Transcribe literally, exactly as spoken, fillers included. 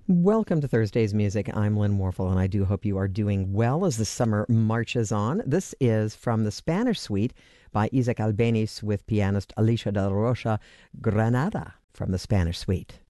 Welcome to Thursday's Music. I'm Lynn Morphle, and I do hope you are doing well as the summer marches on. This is from the Spanish Suite by Isaac Albeniz with pianist Alicia del Rocha, Granada from the Spanish Suite.